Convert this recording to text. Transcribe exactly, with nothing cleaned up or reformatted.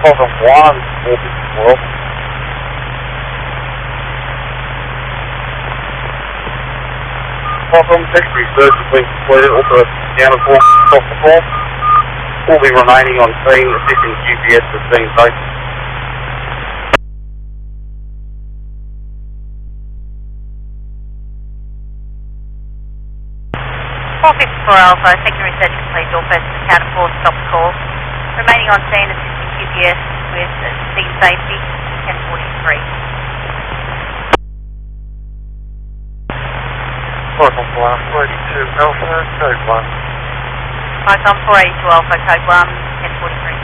Falcon one, orbit twelve. Falcon secondary search has been completed, also down for across the floor. We'll be remaining on scene, assisting G P S with being safe. four fifty-four Alpha, secondary search complete, all persons accounted for, stop the call. Remaining on scene, assisting G P S with scene safety, ten forty-three. Falcon four eighty-two Alpha, code one. Icon four eighty-two Alpha, code one, ten forty-three.